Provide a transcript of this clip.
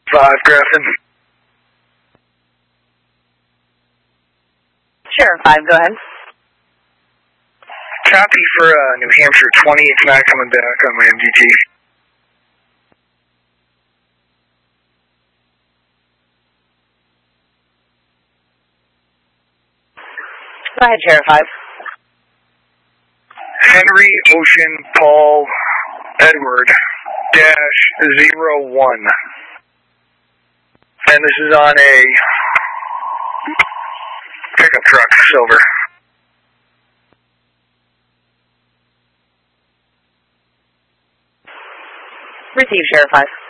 5, Grafton. Sheriff 5, go ahead. Copy for New Hampshire 20, it's not coming back on my MDT. Go ahead, Sheriff 5. Henry Ocean Paul Edward -01. And this is on a pickup truck, silver. Receive, Sheriff 5.